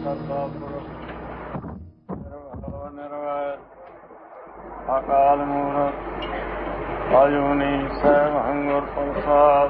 ਕਰਤਾ ਪੁਰਖ ਨਿਰਭਉ ਨਿਰਵੈਰ ਅਕਾਲ ਮੂਰਤ ਅਜੂਨੀ ਸੈਭੰ ਗੁਰ ਪ੍ਰਸਾਦਿ।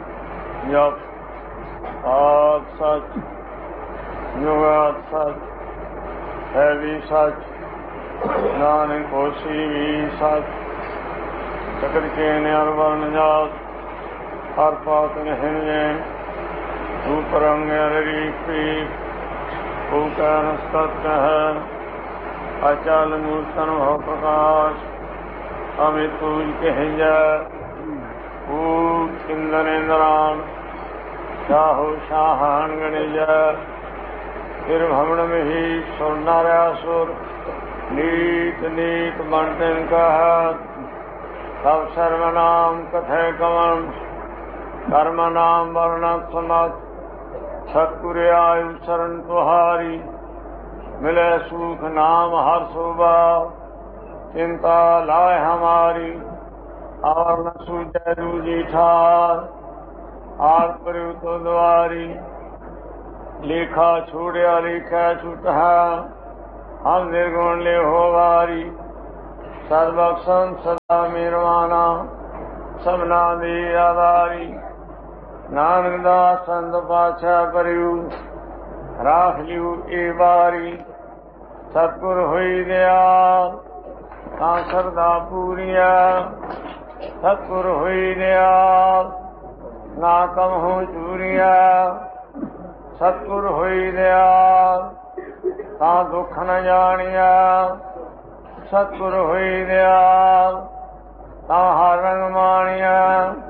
ਜਪ ਆਦਿ ਸਚ ਜੁਗਾਦਿ ਸਚ ਹੈ ਵੀ ਸਚ, ਨਾਨਕ ਹੋਸੀ ਵੀ ਸਚ। ਜਗਤ ਕੇ ਨਿਰ ਵਰਨ ਜਾਤ ਹਰ ਪਾਤ ਨਿਹਿਜੈ, ਰੂਪ ਰੰਗ ਰੀਪ ਪੀਪ ਓਕਾਰ ਸਤਿ ਹੈ। ਅਚਲ ਮੂਰਤਨ ਭਉ ਪ੍ਰਕਾਸ਼, ਅਮਿਤ ਪੂਜ ਕਹਿਜੈ। ਭੂਤ ਇੰਦਰ ਇੰਦਰਾਨ ਸ਼ਾਹੋ ਸ਼ਾਹਾਨ ਗਣਿਜੈ। ਫਿਰ ਭਵਨ ਮਹੀ ਸੁਰ ਨਰ ਅਸੁਰ, ਨੀਤ ਨੀਤ ਬਨ ਤਿਨ ਕਹਤ। ਸਭ ਸਰਵ ਨਾਮ ਕਥੈ ਕਵਨ, ਕਰਮ ਨਾਮ ਵਰਣਤ ਸਮਤ। ਸਤਿਗੁਰ ਆਯੁ ਸਰਨ ਤੁਹਾਰੀ, ਮਿਲੈ ਸੂਖ ਨਾਮ ਹਰ ਸੋਭਾ। ਚਿੰਤਾ ਲਾਇ ਹਮਾਰੀ, ਔਰ ਨ ਸੂਝੈ ਜੂਝੀ ਠਾਰ। ਆਰ ਪਰਿਉ ਤੋ ਦੁਆਰੀ, ਲੇਖਾ ਛੋੜਿਆ ਲੇਖਾ ਛੁਟਾ। ਹਮ ਨਿਰਗੁਣ ਲਿਹੋ ਵਾਰੀ, ਸਦ ਬਖਸ਼ੰ ਸਦਾ ਮਿਹਰਬਾਨਾ। ਸਭਨਾ ਦੀ ਆਧਾਰੀ, ਨਾਨਕ ਦਾਸ ਸੰਤ ਪਾਤਸ਼ਾਹ ਪਰਿਉ। ਰਾਖ ਲਿਉ ਏ ਵਾਰੀ, ਸਤਿਗੁਰ ਹੋਈ ਦਿਆਲ, ਤਾਂ ਸਰਦਾ ਪੂਰੀਆ। ਸਤਿਗੁਰ ਹੋਈ ਦਿਆਲ, ਨਾ ਕਮਹੁ ਚੂਰੀਆ। ਸਤਿਗੁਰ ਹੋਈ ਦਿਆਲ, ਤਾਂ ਦੁੱਖ ਨ ਜਾਣੀਆ। ਸਤਿਗੁਰ ਹੋਈ ਦਿਆਲ, ਤਾਂ ਹਰ ਰੰਗ ਮਾਣੀਆ।